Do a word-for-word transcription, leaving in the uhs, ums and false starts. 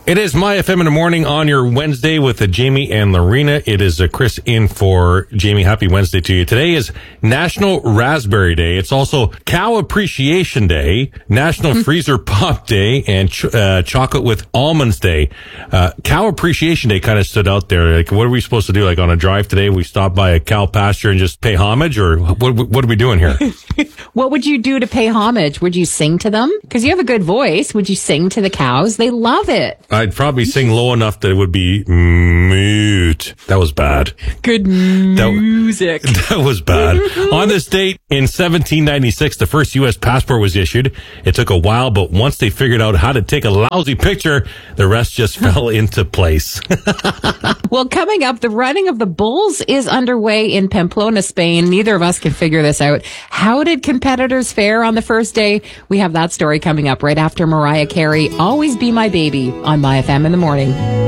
It is My F M in the morning on your Wednesday with uh, Jamie and Lorena. It is uh, Chris in for Jamie. Happy Wednesday to you. Today is National Raspberry Day. It's also Cow Appreciation Day, National Freezer Pop Day, and ch- uh, Chocolate with Almonds Day. Uh, Cow Appreciation Day kind of stood out there. Like, what are we supposed to do? Like on a drive today, we stop by a cow pasture and just pay homage, or what? What are we doing here? What would you do to pay homage? Would you sing to them? Because you have a good voice. Would you sing to the cows? They love it. I'd probably sing low enough that it would be mute. That was bad. Good music. That, that was bad. On this date in seventeen ninety-six, the first U S passport was issued. It took a while, but once they figured out how to take a lousy picture, the rest just fell into place. Well, coming up, the running of the bulls is underway in Pamplona, Spain. Neither of us can figure this out. How did competitors fare on the first day? We have that story coming up right after Mariah Carey, Always Be My Baby, on My F M in the morning.